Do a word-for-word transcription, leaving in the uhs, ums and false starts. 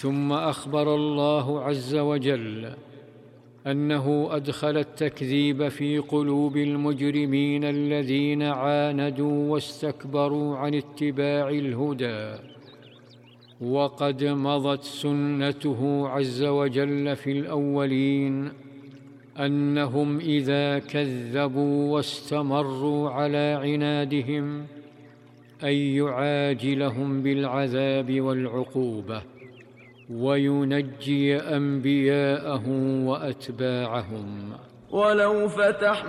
ثم أخبر الله عز وجل أنه أدخل التكذيب في قلوب المجرمين الذين عاندوا واستكبروا عن اتباع الهدى، وقد مضت سنته عز وجل في الأولين أنهم إذا كذبوا واستمروا على عنادهم أن يعاجلهم بالعذاب والعقوبة وينجي أنبياءه وأتباعهم. ولو فتحنا